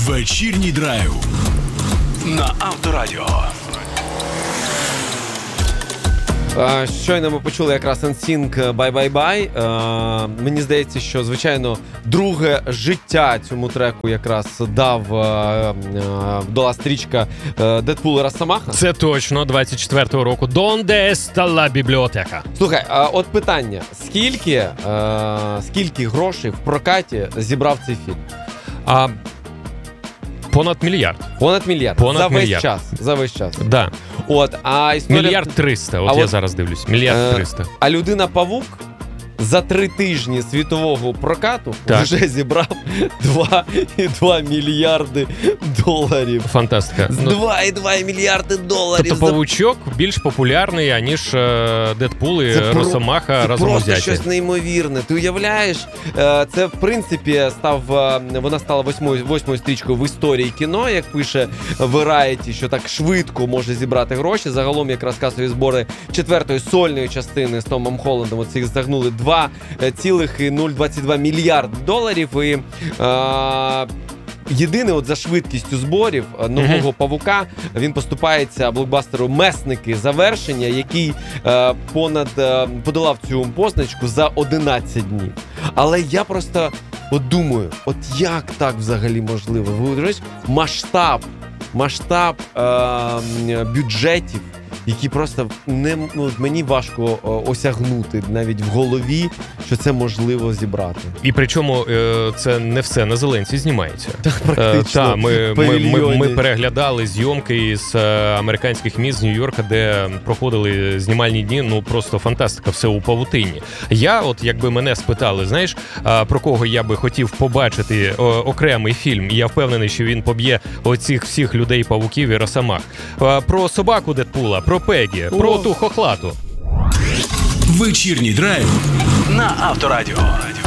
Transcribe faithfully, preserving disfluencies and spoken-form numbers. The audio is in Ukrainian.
Вечірній драйв на Авторадіо. Щойно ми почули якраз ен сінк «Bye Bye Bye». Мені здається, що, звичайно, друге життя цьому треку якраз дав дала стрічка Дедпул і Росомаха. Це точно, двадцять четвертого року. «Donde está la biblioteca?» Слухай, а от питання. Скільки, скільки грошей в прокаті зібрав цей фільм? А... Понад мільярд. Понад мільярд. Понад За весь мільярд. час. За весь час. Да. От, а історія... Мільярд триста, от а я от, зараз дивлюсь. Мільярд триста. А Людина-павук за три тижні світового прокату так. вже зібрав два і два мільярди доларів. Фантастика. два і два мільярди доларів. Тобто павучок більш популярний, аніж Дедпул і Росомаха це разом просто взяті. щось неймовірне. Ти уявляєш, це в принципі став, вона стала восьмою, восьмою стрічкою в історії кіно, як пише Variety, що так швидко може зібрати гроші. Загалом якраз касові збори четвертої сольної частини з Томом Холландом оцих загнули два цілих нуль двадцять два мільярди доларів. І е, єдине, от за швидкістю зборів нового mm-hmm. павука, він поступається блокбастеру «Месники. Завершення», який е, понад е, подолав цю позначку за одинадцять днів. Але я просто от думаю, от як так взагалі можливо? Ви уявляєте, масштаб, масштаб е, бюджетів, які просто не, ну, мені важко о, осягнути навіть в голові, що це можливо зібрати. І причому е, це не все на Зеленці знімається. Так, практично. Е, та, ми, ми, ми, ми переглядали зйомки із е, американських міст з Нью-Йорка, де проходили знімальні дні, ну просто фантастика, все у павутині. Я, от якби мене спитали, знаєш, е, про кого я би хотів побачити о, окремий фільм, і я впевнений, що він поб'є оцих всіх людей-павуків і Росомах. Е, про собаку Дедпула, про Пегі, О. про ту хохлату. Вечірній драйв на Авторадіо.